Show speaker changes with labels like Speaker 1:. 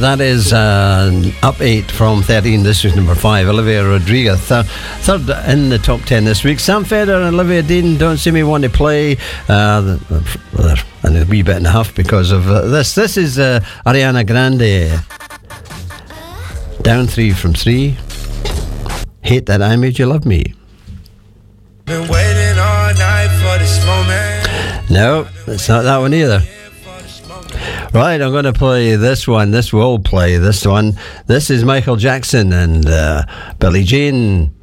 Speaker 1: That is up 8 from 13. This is number 5. Olivia Rodrigo, third in the top 10 this week. Sam Feder and Olivia Dean, Don't See Me Want to Play. And a wee bit and a half because of this. This is Ariana Grande. Down 3 from 3. Hate That I Made You Love Me.
Speaker 2: Been waiting all night for this moment.
Speaker 1: No, it's not that one either. Right, I'm going to play this one. This will play this one. This is Michael Jackson and Billie Jean.